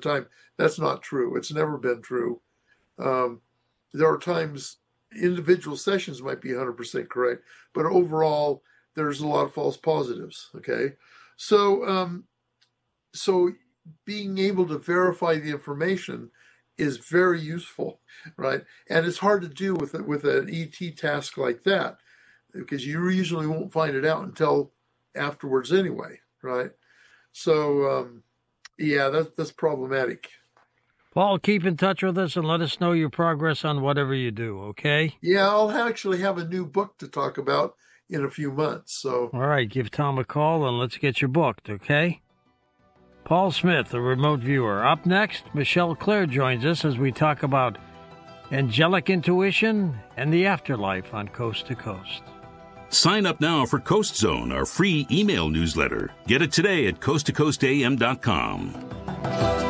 time. That's not true. It's never been true. There are times individual sessions might be 100% correct, but overall, there's a lot of false positives. Okay, so so being able to verify the information is very useful, right? And it's hard to do with an ET task like that, because you usually won't find it out until afterwards anyway, right? So yeah, that's problematic. Paul, keep in touch with us and let us know your progress on whatever you do, okay? Yeah, I'll actually have a new book to talk about in a few months. So all right, give Tom a call and let's get you booked, okay? Paul Smith, a remote viewer. Up next, Michelle Claire joins us as we talk about angelic intuition and the afterlife on Coast to Coast. Sign up now for Coast Zone, our free email newsletter. Get it today at coasttocoastam.com.